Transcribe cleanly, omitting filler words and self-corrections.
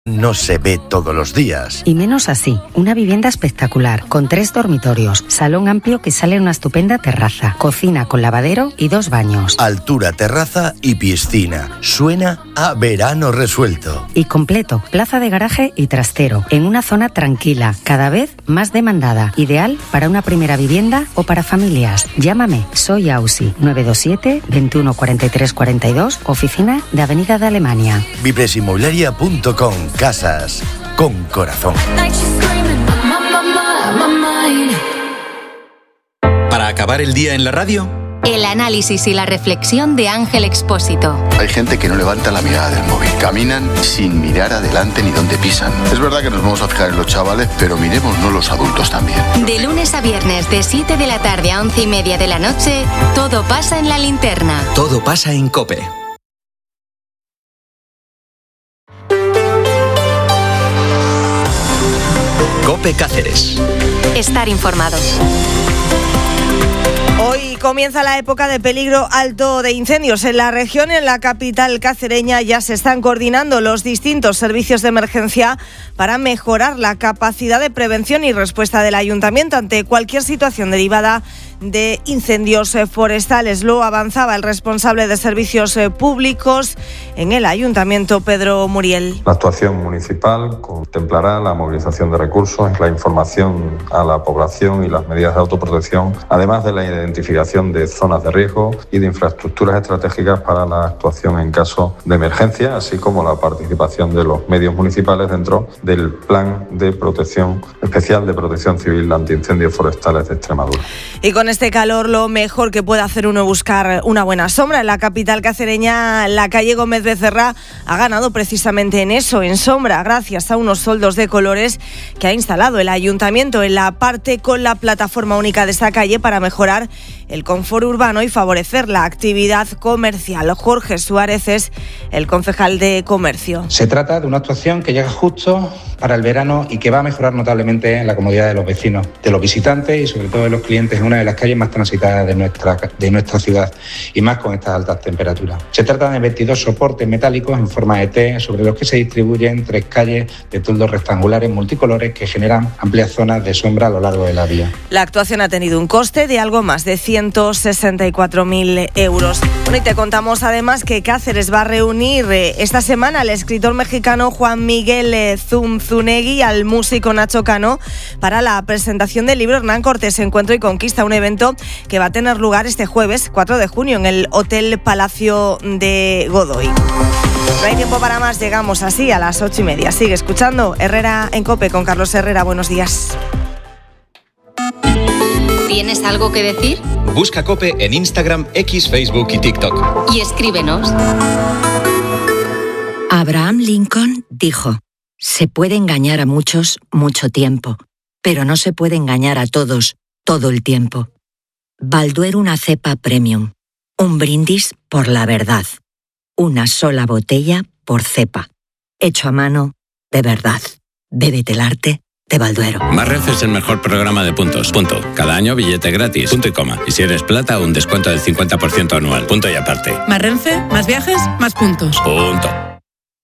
no se ve todos los días. Y menos así, una vivienda espectacular, con 3 dormitorios, salón amplio que sale en una estupenda terraza, cocina con lavadero y 2 baños. Altura, terraza y piscina. Suena a verano resuelto. Y completo, plaza de garaje y trastero, en una zona tranquila, cada vez más demandada, ideal para una primera vivienda o para familias. Llámame, soy Ausi, 927 21 43 42, oficina de Avenida de Alemania. Vipresinmobiliaria.com. Casas con corazón. Para acabar el día en la radio, el análisis y la reflexión de Ángel Expósito. Hay gente que no levanta la mirada del móvil. Caminan sin mirar adelante ni dónde pisan. Es verdad que nos vamos a fijar en los chavales, pero miremosnos los adultos también. De lunes a viernes, de 7 de la tarde a 11:30 de la noche, todo pasa en La Linterna. todo pasa en COPE. COPE Cáceres. Estar informado. Hoy comienza la época de peligro alto de incendios. En la región, en la capital cacereña, ya se están coordinando los distintos servicios de emergencia para mejorar la capacidad de prevención y respuesta del ayuntamiento ante cualquier situación derivada de incendios forestales. Lo avanzaba el responsable de servicios públicos en el ayuntamiento, Pedro Muriel. La actuación municipal contemplará la movilización de recursos, la información a la población y las medidas de autoprotección, además de la identificación de zonas de riesgo y de infraestructuras estratégicas para la actuación en caso de emergencia, así como la participación de los medios municipales dentro del Plan de Protección Especial de Protección Civil Antiincendios Forestales de Extremadura. Y con este calor, lo mejor que puede hacer uno es buscar una buena sombra. En la capital cacereña, la calle Gómez Becerra ha ganado precisamente en eso, en sombra, gracias a unos toldos de colores que ha instalado el ayuntamiento en la parte con la plataforma única de esta calle para mejorar el confort urbano y favorecer la actividad comercial. Jorge Suárez es el concejal de Comercio. Se trata de una actuación que llega justo para el verano y que va a mejorar notablemente la comodidad de los vecinos, de los visitantes y sobre todo de los clientes en una de las calles más transitadas de nuestra ciudad, y más con estas altas temperaturas. Se trata de 22 soportes metálicos en forma de T sobre los que se distribuyen 3 calles de toldos rectangulares multicolores que generan amplias zonas de sombra a lo largo de la vía. La actuación ha tenido un coste de algo más de 164.000 euros. Bueno, y te contamos además que Cáceres va a reunir esta semana al escritor mexicano Juan Miguel Zunzunegui, al músico Nacho Cano, para la presentación del libro Hernán Cortés, Encuentro y Conquista, un evento que va a tener lugar este jueves 4 de junio en el Hotel Palacio de Godoy. No hay tiempo para más, llegamos así a las 8:30. Sigue escuchando Herrera en COPE con Carlos Herrera. Buenos días. ¿Tienes algo que decir? Busca COPE en Instagram, X, Facebook y TikTok. Y escríbenos. Abraham Lincoln dijo: se puede engañar a muchos mucho tiempo, pero no se puede engañar a todos todo el tiempo. Balduero, una cepa premium. Un brindis por la verdad. Una sola botella por cepa. Hecho a mano, de verdad. Bébete el arte de Balduero. Más Renfe es el mejor programa de puntos. Punto. Cada año billete gratis. Punto y coma. Y si eres plata, un descuento del 50% anual. Punto y aparte. Más Renfe, más viajes, más puntos. Punto.